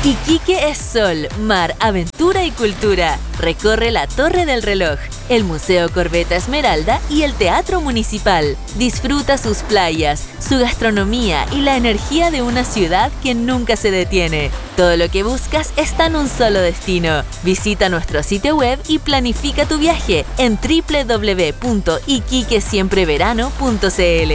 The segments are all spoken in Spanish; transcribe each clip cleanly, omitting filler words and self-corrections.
Iquique es sol, mar, aventura y cultura. Recorre la Torre del Reloj, el Museo Corbeta Esmeralda y el Teatro Municipal. Disfruta sus playas, su gastronomía y la energía de una ciudad que nunca se detiene. Todo lo que buscas está en un solo destino. Visita nuestro sitio web y planifica tu viaje en www.iquiquesiempreverano.cl.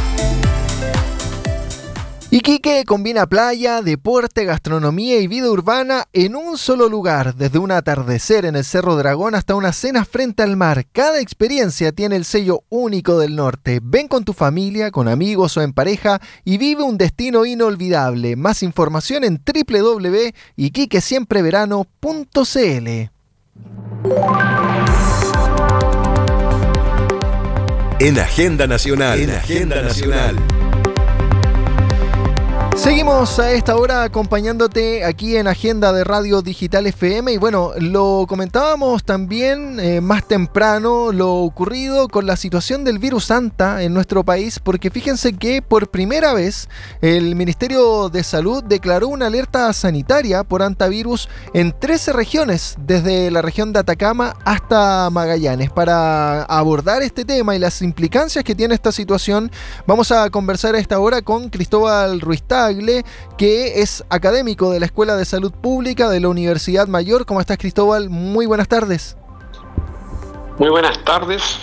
Iquique combina playa, deporte, gastronomía y vida urbana en un solo lugar, desde un atardecer en el Cerro Dragón hasta una cena frente al mar. Cada experiencia tiene el sello único del norte. Ven con tu familia, con amigos o en pareja y vive un destino inolvidable. Más información en www.iquiquesiempreverano.cl. En Agenda Nacional. Seguimos a esta hora acompañándote aquí en Agenda de Radio Digital FM y bueno, lo comentábamos también más temprano, lo ocurrido con la situación del virus Anta en nuestro país, porque fíjense que por primera vez el Ministerio de Salud declaró una alerta sanitaria por antivirus en 13 regiones, desde la región de Atacama hasta Magallanes. Para abordar este tema y las implicancias que tiene esta situación, vamos a conversar a esta hora con Cristóbal Ruiz Tagle, que es académico de la Escuela de Salud Pública de la Universidad Mayor. ¿Cómo estás, Cristóbal? Muy buenas tardes. Muy buenas tardes.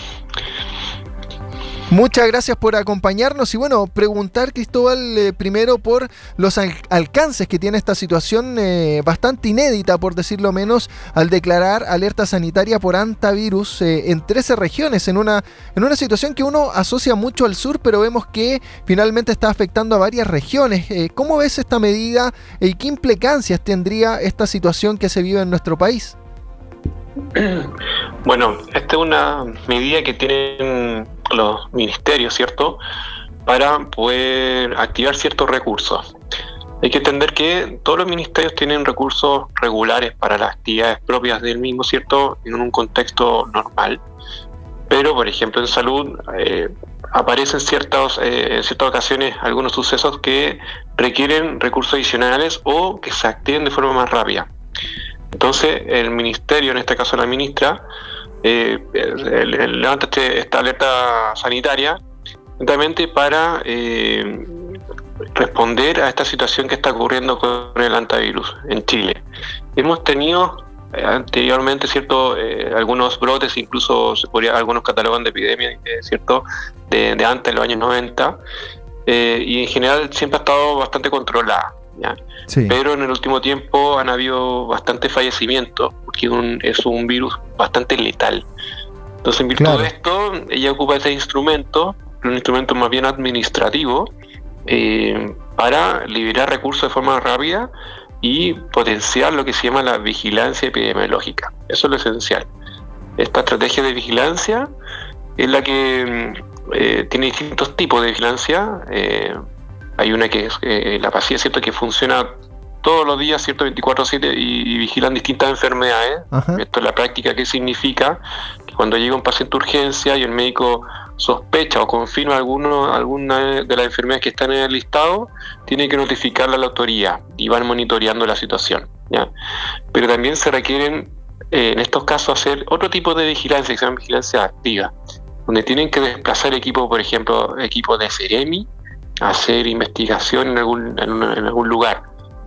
Muchas gracias por acompañarnos y bueno, preguntar, Cristóbal, primero por los alcances que tiene esta situación bastante inédita, por decirlo menos, al declarar alerta sanitaria por antivirus en 13 regiones, en una situación que uno asocia mucho al sur, pero vemos que finalmente está afectando a varias regiones. ¿Cómo ves esta medida y qué implicancias tendría esta situación que se vive en nuestro país? Bueno, esta es una medida que tienen los ministerios, ¿cierto?, para poder activar ciertos recursos. Hay que entender que todos los ministerios tienen recursos regulares para las actividades propias del mismo, ¿cierto?, en un contexto normal. Pero, por ejemplo, en salud aparecen en ciertas ocasiones algunos sucesos que requieren recursos adicionales o que se activen de forma más rápida. Entonces, el ministerio, en este caso la ministra, levanta esta alerta sanitaria justamente para responder a esta situación que está ocurriendo con el antivirus en Chile. Hemos tenido anteriormente, ¿cierto?, algunos brotes, incluso algunos catalogan de epidemia, ¿cierto?, de antes de los años 90, y en general siempre ha estado bastante controlada. ¿Ya? Sí. Pero en el último tiempo han habido bastantes fallecimientos porque es un virus bastante letal. Entonces, en virtud de esto, ella ocupa ese instrumento, un instrumento más bien administrativo, para liberar recursos de forma rápida y potenciar lo que se llama la vigilancia epidemiológica. Eso es lo esencial. Esta estrategia de vigilancia es la que tiene distintos tipos de vigilancia. Hay una que es la pasiva, ¿cierto?, que funciona todos los días, ¿cierto?, 24/7 y vigilan distintas enfermedades. Ajá. Esto es la práctica. ¿Qué significa? Que cuando llega un paciente de urgencia y el médico sospecha o confirma alguna de las enfermedades que están en el listado, tiene que notificarle a la autoridad y van monitoreando la situación, ¿ya? Pero también se requieren, en estos casos, hacer otro tipo de vigilancia, que se llama vigilancia activa, donde tienen que desplazar equipos, por ejemplo, equipos de Seremi, hacer investigación en algún lugar,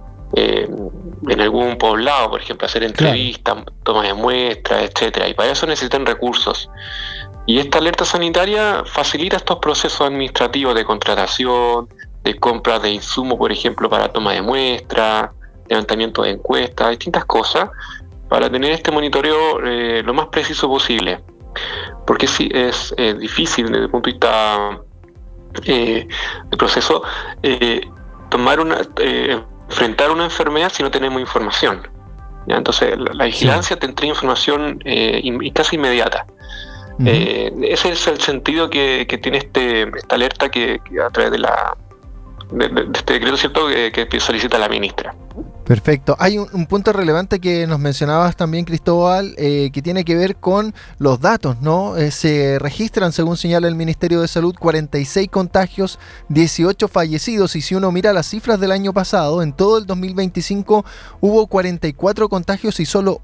en algún poblado, por ejemplo, hacer entrevistas, tomas de muestras, etcétera. Y para eso necesitan recursos. Y esta alerta sanitaria facilita estos procesos administrativos de contratación, de compra de insumos, por ejemplo, para toma de muestras, levantamiento de encuestas, distintas cosas, para tener este monitoreo lo más preciso posible. Porque sí es difícil desde el punto de vista el proceso, enfrentar una enfermedad si no tenemos información, ¿ya? Entonces la vigilancia tendría información casi inmediata. Uh-huh. Ese es el sentido que tiene esta alerta que a través de este decreto, ¿cierto?, que solicita la ministra. Perfecto. Hay un punto relevante que nos mencionabas también, Cristóbal, que tiene que ver con los datos, ¿no? Se registran, según señala el Ministerio de Salud, 46 contagios, 18 fallecidos. Y si uno mira las cifras del año pasado, en todo el 2025 hubo 44 contagios y solo